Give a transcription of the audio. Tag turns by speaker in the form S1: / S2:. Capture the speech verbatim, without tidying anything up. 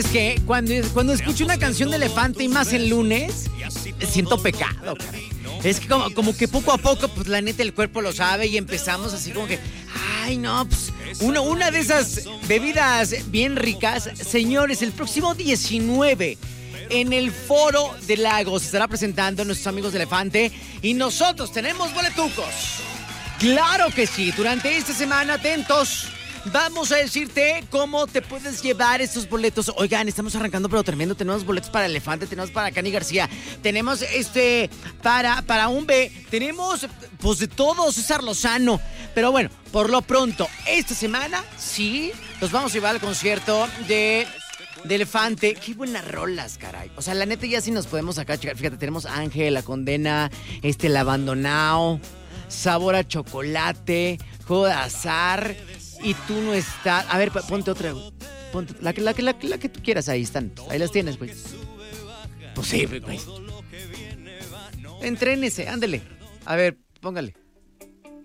S1: Es que cuando, cuando escucho una canción de Elefante y más el lunes, siento pecado, caray. Es que como, como que poco a poco, pues la neta el cuerpo lo sabe y empezamos así como que, ay no, pues una, una de esas bebidas bien ricas. Señores, el próximo diecinueve en el Foro de Lagos se estará presentando nuestros amigos de Elefante y nosotros tenemos boletucos. Claro que sí, durante esta semana, atentos. Vamos a decirte cómo te puedes llevar estos boletos. Oigan, estamos arrancando pero tremendo. Tenemos boletos para Elefante, tenemos para Cani García, tenemos este para, para un B, tenemos pues de todo, César Lozano. Pero bueno, por lo pronto, esta semana sí nos vamos a llevar al concierto de, de Elefante. Qué buenas rolas, caray. O sea, la neta ya sí nos podemos acá checar. Fíjate, tenemos Ángel, La Condena, este, El Abandonado, Sabor a Chocolate, Juego de Azar. Y tú no estás... A ver, ponte otra. Ponte la que, la, que, la, la que tú quieras. Ahí están. Ahí las tienes, güey. Pues sí, güey. Entrénese, ándele. A ver, póngale.